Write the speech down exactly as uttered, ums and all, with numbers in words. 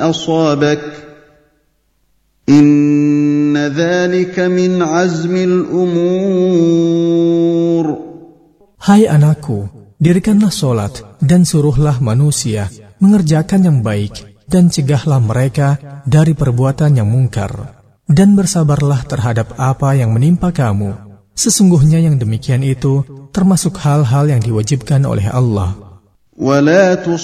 أصابك إن ذلك من عزم الأمور. Hai anakku, dirikanlah solat dan suruhlah manusia mengerjakan yang baik dan cegahlah mereka dari perbuatan yang mungkar. Dan bersabarlah terhadap apa yang menimpa kamu. Sesungguhnya yang demikian itu termasuk hal-hal yang diwajibkan oleh Allah.